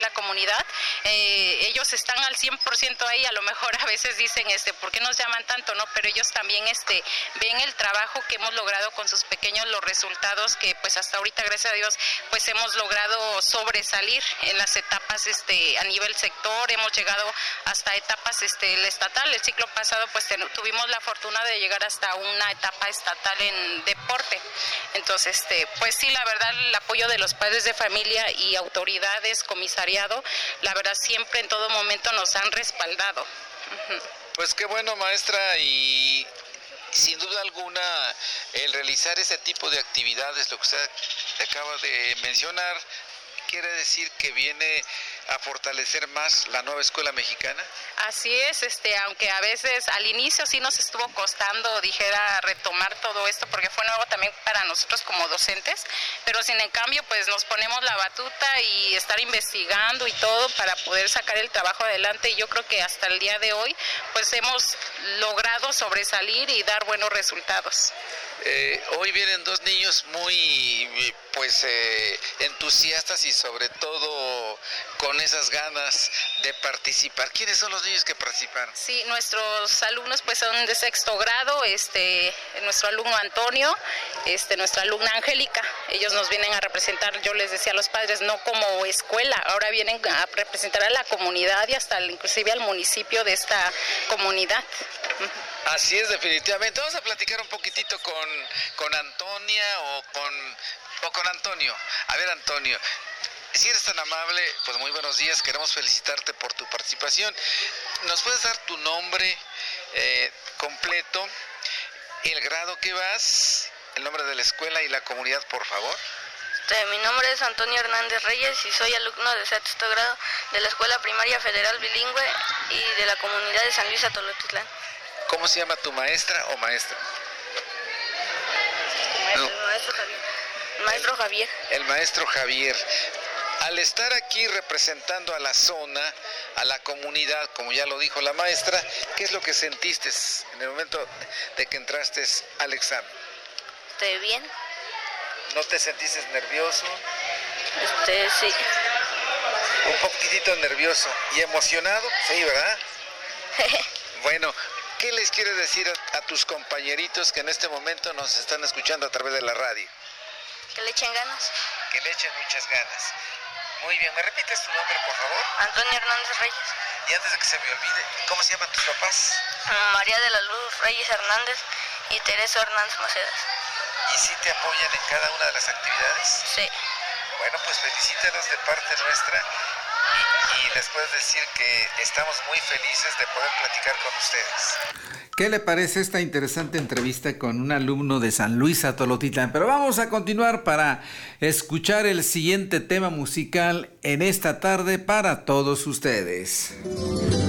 la comunidad, ellos están al 100% ahí, a lo mejor a veces dicen, ¿por qué nos llaman tanto? No, pero ellos también ven el trabajo que hemos logrado con sus pequeños, los resultados que pues hasta ahorita, gracias a Dios, pues hemos logrado sobresalir en las etapas a nivel sector, hemos llegado hasta etapas el estatal, el ciclo pasado pues tuvimos la fortuna de llegar hasta una etapa estatal en deporte. Entonces, pues sí, la verdad, el apoyo de los padres de familia y autoridades, comisarios, la verdad siempre en todo momento nos han respaldado. Pues qué bueno, maestra, y sin duda alguna el realizar ese tipo de actividades, lo que usted acaba de mencionar, quiere decir que viene a fortalecer más la nueva escuela mexicana. Así es, aunque a veces al inicio sí nos estuvo costando, dijera, retomar todo esto, porque fue nuevo también para nosotros como docentes, pero sin en cambio pues nos ponemos la batuta y estar investigando y todo para poder sacar el trabajo adelante, y yo creo que hasta el día de hoy pues hemos logrado sobresalir y dar buenos resultados. Hoy vienen dos niños muy entusiastas y sobre todo con esas ganas de participar. ¿Quiénes son los niños que participaron? Sí, nuestros alumnos pues son de sexto grado, nuestro alumno Antonio, nuestra alumna Angélica. Ellos nos vienen a representar, yo les decía a los padres, no como escuela, ahora vienen a representar a la comunidad y hasta inclusive al municipio de esta comunidad. Así es, definitivamente. Vamos a platicar un poquitito con Antonia o con Antonio. A ver, Antonio, si eres tan amable, pues muy buenos días, queremos felicitarte por tu participación. ¿Nos puedes dar tu nombre completo, el grado que vas, el nombre de la escuela y la comunidad, por favor? Mi nombre es Antonio Hernández Reyes y soy alumno de sexto grado de la Escuela Primaria Federal Bilingüe y de la comunidad de San Luis Atolotitlán. ¿Cómo se llama tu maestra o maestro? El maestro Javier. El maestro Javier. Al estar aquí representando a la zona, a la comunidad, como ya lo dijo la maestra, ¿qué es lo que sentiste en el momento de que entraste al examen? Estoy bien. ¿No te sentiste nervioso? Sí. Un poquitito nervioso. ¿Y emocionado? Sí, ¿verdad? Bueno, ¿qué les quieres decir a tus compañeritos que en este momento nos están escuchando a través de la radio? Que le echen ganas. Que le echen muchas ganas. Muy bien, ¿me repites tu nombre, por favor? Antonio Hernández Reyes. Y antes de que se me olvide, ¿cómo se llaman tus papás? María de la Luz Reyes Hernández y Teresa Hernández Macedas. ¿Y sí te apoyan en cada una de las actividades? Sí. Bueno, pues felicítalos de parte nuestra y les puedes decir que estamos muy felices de poder platicar con ustedes. ¿Qué le parece esta interesante entrevista con un alumno de San Luis Atolotitlán? Pero vamos a continuar para escuchar el siguiente tema musical en esta tarde para todos ustedes.